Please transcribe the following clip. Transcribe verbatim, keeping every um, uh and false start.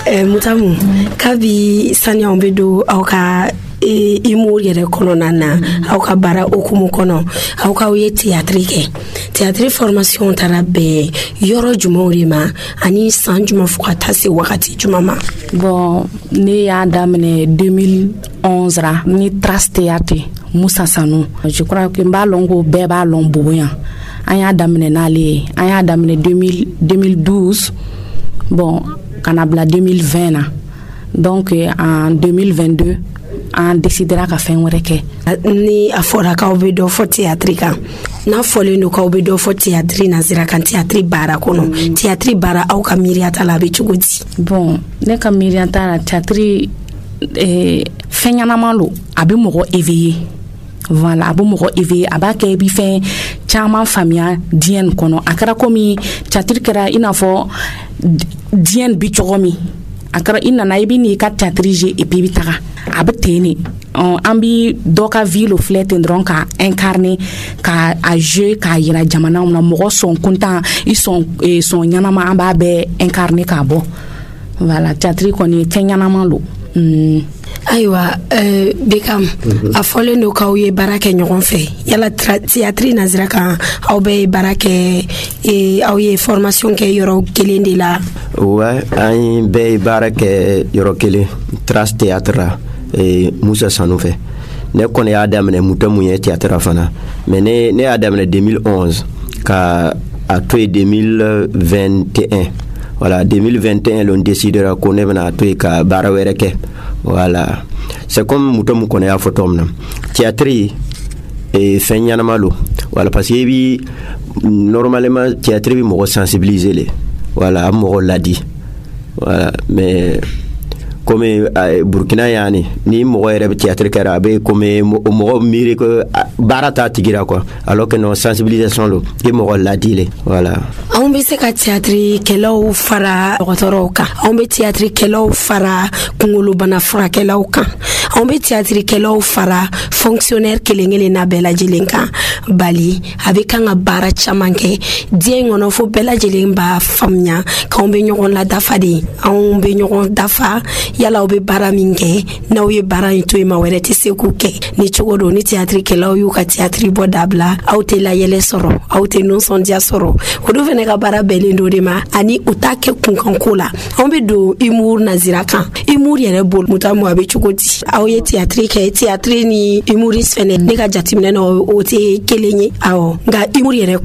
eh, Mutamu kabi sanya ombedo au ka e imuri yɛrɛ kɔnɔna na aw ka baara okumu kɔnɔ aw ka ye théâtre kɛ théâtre formation taara bɛn yɔrɔ jumɛnw de ma ani san jumɛn fo ka taa se wagati jumɛn ma. Bon ne y'a daminɛ deux mille onze ra ni Trace Théâtre Musa Sanu je crois que n b'a lɔn ko bɛɛ b'a lɔn Boboyan an y'a daminɛ n'ale ye an y'a daminɛ deux mille douze bon kana bila deux mille vingt na donc en deux mille vingt-deux an décidera ka fɛn wɛrɛ kɛ. Ni a fɔra k'aw bɛ dɔ fɔ théâtre kan n'a fɔlen don k'aw bɛ dɔ fɔ théâtre nazira kan théâtre baara kɔnɔ mm. théâtre baara aw ka miiriya ta la a bɛ cogo di. Bon ne ka miiriya ta la théâtre eh, fɛn ɲɛnama lo a bɛ mɔgɔ éveiller voilà a bɛ mɔgɔ éveiller a b'a kɛ i bɛ fɛn caman faamuya diɲɛ nin kɔnɔ a kɛra komi théâtre kɛra i n'a fɔ diɲɛ nin bɛ cogo min a kɛra i nana i bɛ n'i ka théâtre jouer et puis i bɛ taga a bɛ ten ne an bɛ dɔ ka vie lo filɛ ten dɔrɔn ka incarner ka a jouer k'a yira jamanaw na mɔgɔ sɔn kuntan i sɔn sɔn ɲɛnama an b'a bɛɛ incarner k'a bɔ voilà théâtre kɔni fɛn ɲɛnama lo. Mm. Ayiwa euh, Bekam mm-hmm. a fɔlen don k'aw ye baara kɛ ɲɔgɔn fɛ yala théâtre nazira kan aw bɛ ye baara kɛ e, aw ye formation kɛ yɔrɔ kelen de la. Ouais an bɛɛ ye baara kɛ yɔrɔ kelen Trace Théâtre la e, Musa Sanu fɛ ne kɔni y'a daminɛ Mutamu ye théâtre fana mais ne ne y'a daminɛ deux mille onze ka a to ye deux mille vingt et un voilà deux mille vingt et un l'on décidera ko ne bɛna to ye ka baara wɛrɛ kɛ. Voilà, c'est comme Mutamu kɔni y'a fɔ cogo min na théâtre et fɛn ɲɛnama lo voilà parce que bi normalement théâtre bi mɔgɔ sensibiliser le voilà a mɔgɔ ladi voilà mais comme uh, Burkina yani ni mɔgɔ yɛrɛ bɛ théâtre kɛra a bɛ comme mɔgɔ miiri ko baara t'a tigira quoi alors que non sensibilisation lo i mɔgɔ ladi le voilà. Anw bɛ se ka théâtre kɛlaw fara dɔgɔtɔrɔw kan anw bɛ théâtre kɛlaw fara kunkolobana furakɛlaw kan anw bɛ théâtre kɛlaw fara fonctionnaire kelen-kelen na bɛɛ lajɛlen kan bali a bɛ kan ka baara caman kɛ diɲɛ kɔnɔ fo bɛɛ lajɛlen b'a faamuya k'anw bɛ ɲɔgɔn ladafa de anw bɛ ɲɔgɔn dafa yala aw bɛ baara min kɛ n'aw ye baara in to yen ma wɛrɛ tɛ se k'u kɛ ni cogo don ni théâtre kɛlaw y'u ka théâtre bɔ dabila aw tɛ layɛlɛ sɔrɔ aw tɛ nisɔndiya sɔrɔ o dun fana ka baara bɛnnen do de ma ani u t'a kɛ kunkanko la anw bɛ don humour nazira kan humour yɛrɛ bolo Mutamu a bɛ cogo di aw ye théâtre kɛ théâtre ni humoriste fana ne ka jateminɛ na o tɛ kelen ye awɔ nka humour yɛrɛ